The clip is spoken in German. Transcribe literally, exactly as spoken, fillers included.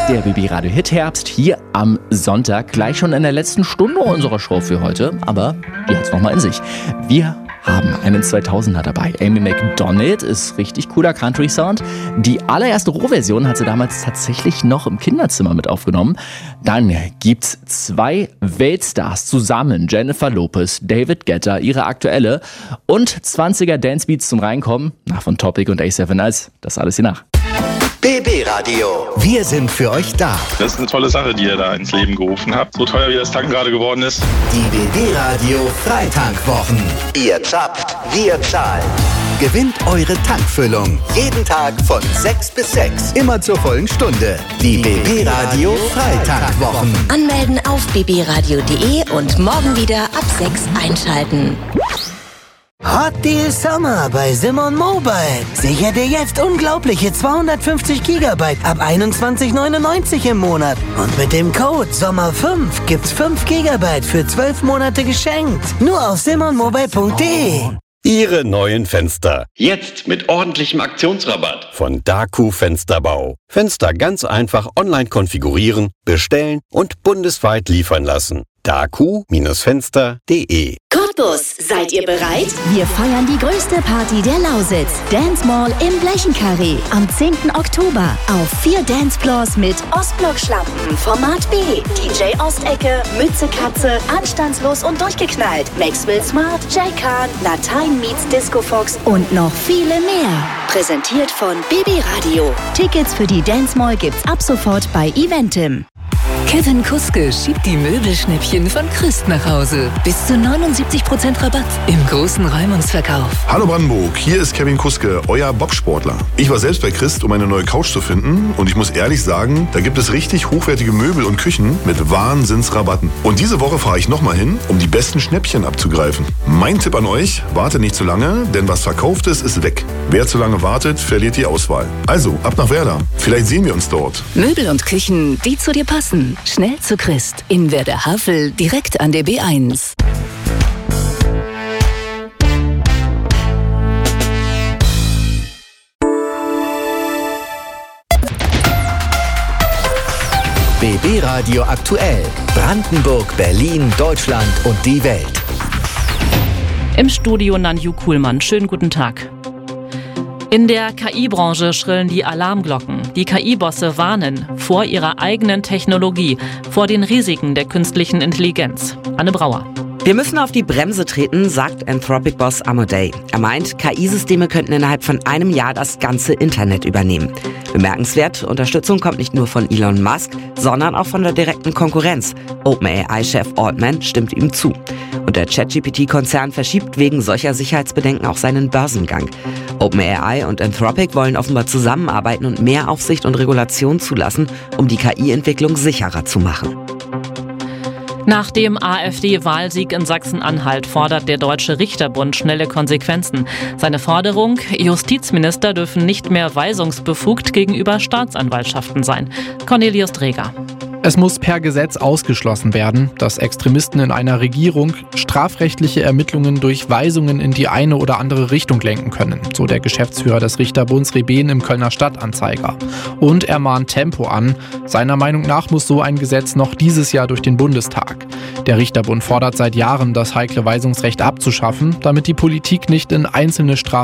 Der B B Radio Hit Herbst hier am Sonntag, gleich schon in der letzten Stunde unserer Show für heute, aber die hat's noch mal in sich. Wir haben einen zweitausender dabei. Amy Macdonald ist richtig cooler Country-Sound. Die allererste Rohversion hat sie damals tatsächlich noch im Kinderzimmer mit aufgenommen. Dann gibt's zwei Weltstars zusammen. Jennifer Lopez, David Guetta, ihre aktuelle und zwanziger Dancebeats zum Reinkommen. Na, von Topic und A sieben Eyes. Das alles hier nach. B B-Radio. Wir sind für euch da. Das ist eine tolle Sache, die ihr da ins Leben gerufen habt. So teuer wie das Tanken gerade geworden ist. Die B B-Radio Freitankwochen. Ihr zapft, wir zahlen. Gewinnt eure Tankfüllung. Jeden Tag von sechs bis sechs. Immer zur vollen Stunde. Die B B-Radio Freitankwochen. Anmelden auf b b radio punkt d e und morgen wieder ab sechs einschalten. Hot Deal Summer bei Simon Mobile. Sicher dir jetzt unglaubliche zweihundertfünfzig Gigabyte ab einundzwanzig neunundneunzig im Monat. Und mit dem Code Sommer fünf gibt's fünf Gigabyte für zwölf Monate geschenkt. Nur auf simon mobile punkt d e. Ihre neuen Fenster. Jetzt mit ordentlichem Aktionsrabatt. Von Daku Fensterbau. Fenster ganz einfach online konfigurieren, bestellen und bundesweit liefern lassen. daku Fenster punkt d e. Cottbus, seid ihr bereit? Wir feiern die größte Party der Lausitz. Dance Mall im Blechenkarree am zehnten Oktober. Auf vier Dancefloors mit Ostblock-Schlampen, Format B, D J Ostecke, Mütze Katze, Anstandslos und durchgeknallt, Maxwell Smart, Jay Khan, Latein meets Disco Fox und noch viele mehr. Präsentiert von B B Radio. Tickets für die Dance Mall gibt's ab sofort bei Eventim. Kevin Kuske schiebt die Möbelschnäppchen von Christ nach Hause. Bis zu neunundsiebzig Prozent Rabatt im großen Räumungsverkauf. Hallo Brandenburg, hier ist Kevin Kuske, euer Bobsportler. Ich war selbst bei Christ, um eine neue Couch zu finden und ich muss ehrlich sagen, da gibt es richtig hochwertige Möbel und Küchen mit Wahnsinnsrabatten. Und diese Woche fahre ich nochmal hin, um die besten Schnäppchen abzugreifen. Mein Tipp an euch, wartet nicht zu lange, denn was verkauft ist, ist weg. Wer zu lange wartet, verliert die Auswahl. Also, ab nach Werder. Vielleicht sehen wir uns dort. Möbel und Küchen, die zu dir passen. Schnell zu Christ. In Werder-Havel, direkt an der B eins. B B-Radio aktuell. Brandenburg, Berlin, Deutschland und die Welt. Im Studio Nanju Kuhlmann. Schönen guten Tag. In der K I-Branche schrillen die Alarmglocken. Die K I-Bosse warnen vor ihrer eigenen Technologie, vor den Risiken der künstlichen Intelligenz. Anne Brauer. Wir müssen auf die Bremse treten, sagt Anthropic-Boss Amodei. Er meint, K I-Systeme könnten innerhalb von einem Jahr das ganze Internet übernehmen. Bemerkenswert, Unterstützung kommt nicht nur von Elon Musk, sondern auch von der direkten Konkurrenz. OpenAI-Chef Altman stimmt ihm zu. Und der ChatGPT-Konzern verschiebt wegen solcher Sicherheitsbedenken auch seinen Börsengang. OpenAI und Anthropic wollen offenbar zusammenarbeiten und mehr Aufsicht und Regulation zulassen, um die K I-Entwicklung sicherer zu machen. Nach dem AfD-Wahlsieg in Sachsen-Anhalt fordert der Deutsche Richterbund schnelle Konsequenzen. Seine Forderung: Justizminister dürfen nicht mehr weisungsbefugt gegenüber Staatsanwaltschaften sein. Cornelius Dreger. Es muss per Gesetz ausgeschlossen werden, dass Extremisten in einer Regierung strafrechtliche Ermittlungen durch Weisungen in die eine oder andere Richtung lenken können, so der Geschäftsführer des Richterbunds Reben im Kölner Stadtanzeiger. Und er mahnt Tempo an. Seiner Meinung nach muss so ein Gesetz noch dieses Jahr durch den Bundestag. Der Richterbund fordert seit Jahren, das heikle Weisungsrecht abzuschaffen, damit die Politik nicht in einzelne Straf